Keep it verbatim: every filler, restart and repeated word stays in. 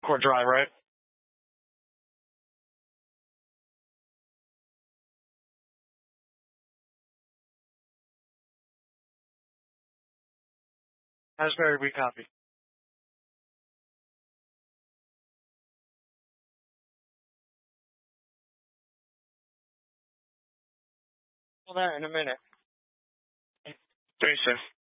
Concord Drive, right? Asbury, we copy. Well, that in a minute. Stay safe.